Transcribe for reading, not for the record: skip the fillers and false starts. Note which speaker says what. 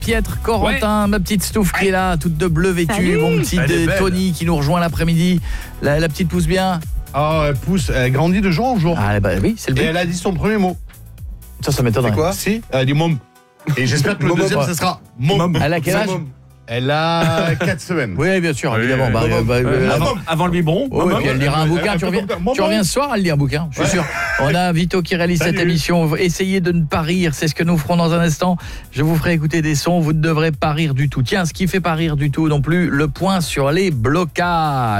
Speaker 1: Piètre, Corentin, ma petite Stouff qui est là, toute de bleu vêtue.
Speaker 2: Salut.
Speaker 1: Mon petit Tony qui nous rejoint l'après-midi. La petite pousse bien.
Speaker 3: Ah, elle pousse, elle grandit de jour en jour.
Speaker 1: Ah bah oui, c'est le
Speaker 3: Et
Speaker 1: but.
Speaker 3: elle a dit son premier mot.
Speaker 1: Ça m'étonnerait.
Speaker 3: C'est quoi? Si, elle a dit mom. Et j'espère que le deuxième, ça sera mom.
Speaker 1: Elle a quel âge?
Speaker 3: Elle a 4 semaines.
Speaker 1: Oui, bien sûr, évidemment.
Speaker 4: Avant le biberon.
Speaker 1: Et puis elle lira un bouquin. Tu reviens ce soir, elle lit un bouquin, je suis sûr. On a Vito qui réalise cette émission. Essayez de ne pas rire, c'est ce que nous ferons dans un instant. Je vous ferai écouter des sons, vous ne devrez pas rire du tout. Tiens, ce qui fait pas rire du tout non plus, le point sur les blocages.